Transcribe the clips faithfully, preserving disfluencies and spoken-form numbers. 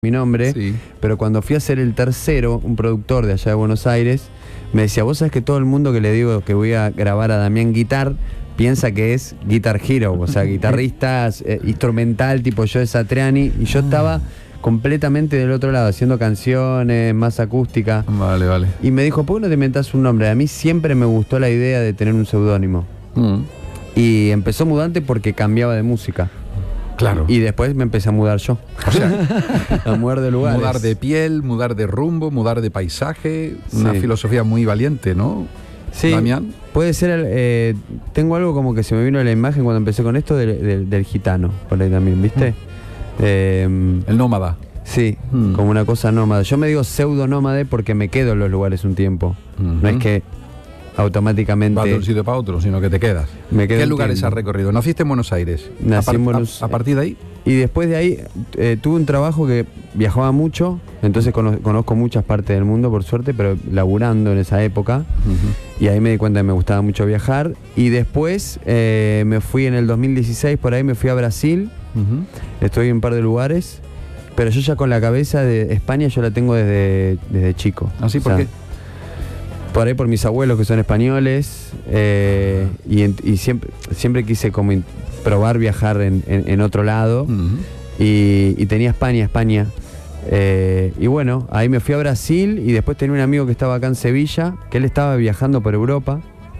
mi nombre, Sí. pero cuando fui a hacer el tercero, un productor de allá de Buenos Aires me decía, vos sabés que todo el mundo que le digo que voy a grabar a Damián Guitar piensa que es Guitar Hero, o sea, guitarrista eh, instrumental tipo Joe Satriani, y yo estaba completamente del otro lado, haciendo canciones, más acústica. Vale, vale. Y me dijo, ¿por qué no te inventás un nombre? A mí siempre me gustó la idea de tener un seudónimo. Mm. Y empezó Mudante porque cambiaba de música. Claro. Y después me empecé a mudar yo. O sea, a mudar de lugares. mudar de piel, mudar de rumbo, mudar de paisaje. Una Sí. filosofía muy valiente, ¿no? Sí, Damián. puede ser, eh, tengo algo como que se me vino a la imagen cuando empecé con esto del, del, del gitano, por ahí también, ¿viste? Eh, El nómada. sí, Mm. como una cosa nómada. Yo me digo pseudo nómade porque me quedo en los lugares un tiempo. Ujú. No es que automáticamente Vas de un sitio para otro, sino que te quedas. me quedo ¿Qué un lugares tiempo. has recorrido? ¿Naciste en Buenos Aires? Nací a, par- en Buenos- a, a partir de ahí. Y después de ahí eh, tuve un trabajo que viajaba mucho, entonces cono- conozco muchas partes del mundo por suerte, pero laburando en esa época. Ujú. Y ahí me di cuenta que me gustaba mucho viajar. Y después eh, me fui en el dos mil dieciséis, por ahí me fui a Brasil. Ujú. Estoy en un par de lugares. Pero yo ya con la cabeza de España yo la tengo desde, desde chico. ¿Ah, sí? O ¿Por sea, qué? Por ahí por mis abuelos que son españoles. eh, y en- y siempre, siempre quise como in- probar viajar en, en- en otro lado. Ujú. Y, y tenía España, España. Eh, y bueno, ahí me fui a Brasil y después tenía un amigo que estaba acá en Sevilla, que él estaba viajando por Europa.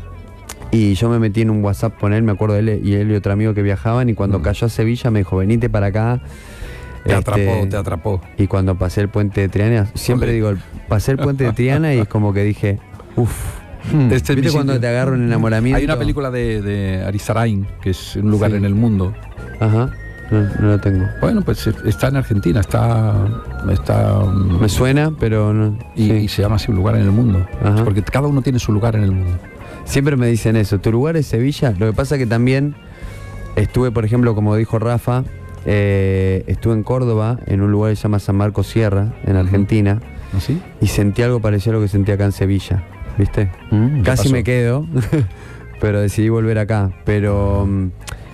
Y yo me metí en un WhatsApp con él, me acuerdo de él y él y otro amigo que viajaban. Y cuando Mm. cayó a Sevilla me dijo, venite para acá. Te Este, atrapó, te atrapó. Y cuando pasé el puente de Triana, siempre Ole. digo, pasé el puente de Triana y es como que dije, uff. Este es mi ¿Viste cuando sitio? te agarra un enamoramiento? Hay una película de, de Arizarain, que es un lugar Sí. en el mundo. Ajá, no, no lo tengo. Bueno, pues está en Argentina, está. está Me suena, pero no. y, sí. y se llama así un lugar en el mundo. Ajá. Porque cada uno tiene su lugar en el mundo. Siempre me dicen eso, ¿tu lugar es Sevilla? Lo que pasa que también estuve, por ejemplo, como dijo Rafa, eh, estuve en Córdoba, en un lugar que se llama San Marcos Sierra, en Argentina, ¿Así? y sentí algo parecido a lo que sentí acá en Sevilla, ¿viste? ¿Qué Casi pasó? me quedo, pero decidí volver acá. Pero mm,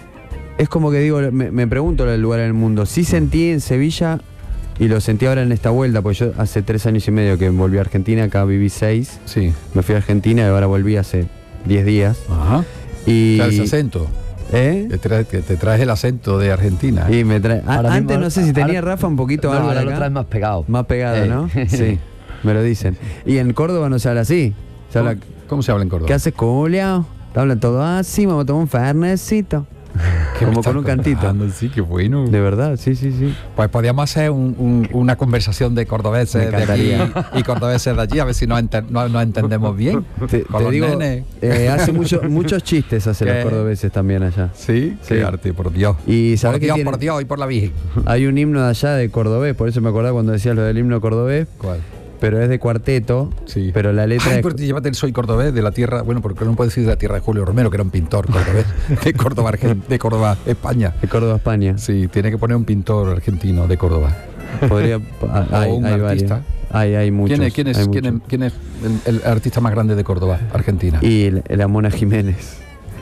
es como que digo, me, me pregunto el lugar en el mundo. Sí sentí en Sevilla, y lo sentí ahora en esta vuelta, porque yo hace tres años y medio que volví a Argentina, acá viví seis, Sí. me fui a Argentina y ahora volví hace diez días. Ajá. Y, Traes acento. ¿eh? Te traes, te, te traes el acento de Argentina. Y me trae. a- Ahora antes mismo- no sé si tenía ahora- Rafa un poquito No, algo de ahora lo acá. traes más pegado. Más pegado, Eh. ¿no? Sí, me lo dicen. Y en Córdoba no se habla así. Se ¿Cómo, habla, cómo se habla en Córdoba? ¿qué haces, culiao? Te hablan todo así, vamos a tomar un fernecito. ¿Qué me Como estás con un cantito. contando? Sí, qué bueno. De verdad, sí, sí, sí. Pues podríamos hacer un- un- una conversación de cordobeses Me de aquí encantaría. y cordobeses de allí, a ver si nos, ente- no- nos entendemos bien. Te, Con te los digo, nenes. eh, hace mucho- muchos chistes hace ¿Qué? los cordobeses también allá. Sí, Sí. qué arte, por Dios. Y Por ¿sabés qué Dios, tiene? por Dios y por la Virgen. Hay un himno de allá de cordobés, por eso me acordaba cuando decías lo del himno cordobés, ¿Cuál? pero es de cuarteto, Sí. pero la letra Ay, es... porque llévate el soy cordobés de la tierra, bueno, porque no puedes decir de la tierra de Julio Romero, que era un pintor cordobés, de Córdoba, Argen- de Córdoba, España. de Córdoba, España. Sí, tiene que poner un pintor argentino de Córdoba. Podría, ah, hay, un hay artista. varios. Hay, hay muchos. ¿Quién es, quién es, hay quién es- muchos. quién es el, el artista más grande de Córdoba, Argentina? Y la, la Mona Jiménez.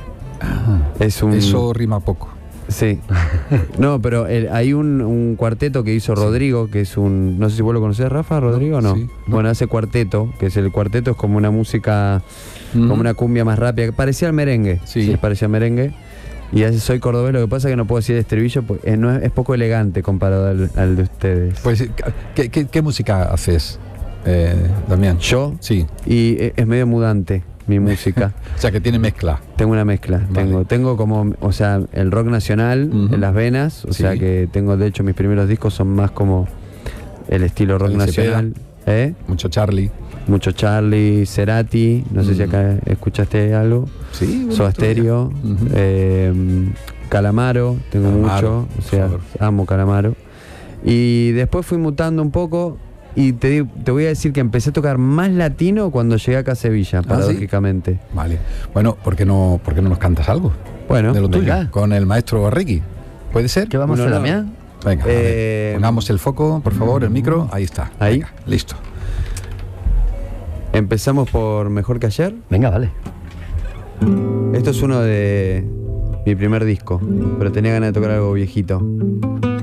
Ah, Es un... eso rima poco. Sí. No, pero el- hay un, un cuarteto que hizo Rodrigo, que es un... No sé si vos lo conocés, Rafa, Rodrigo, o no. sí, no. Bueno, hace cuarteto, que es el cuarteto, es como una música, Mm. como una cumbia más rápida, que parecía al merengue. Sí. parecía al merengue. Y hace Soy Cordobés, lo que pasa es que no puedo decir estribillo, porque es, no es, es poco elegante comparado al, al de ustedes. Pues, ¿qué, qué, qué música haces, eh, Damián? Yo, Sí, y e- es medio mudante mi música. o sea que tiene mezcla. Tengo una mezcla, Vale. tengo, tengo como, o sea, el rock nacional Ujú. en las venas, o Sí. sea que tengo, de hecho, mis primeros discos son más como el estilo rock Charlie Cepeda. nacional. ¿Eh? Mucho Charlie. Mucho Charlie, Cerati, no sé si Mm. acá escuchaste algo. Sí, bueno, Soda otro día. Stereo, Ujú. eh, Calamaro, tengo Calamaro, mucho, o sea, por amo Calamaro. Y después fui mutando un poco y te, digo- te voy a decir que empecé a tocar más latino cuando llegué acá a Sevilla, ¿sí? paradójicamente. Vale. Bueno, ¿por qué no, por qué no nos cantas algo Bueno, de lo tuyo? venga. Con el maestro Ricky. ¿Puede ser? ¿Qué vamos a Un hacer, honor. Damián? Venga, a ver, Eh, pongamos el foco, por favor, el micro. Ahí está. Ahí. Venga, listo. empezamos por Mejor que Ayer. Venga, vale. Esto es uno de mi primer disco, pero tenía ganas de tocar algo viejito.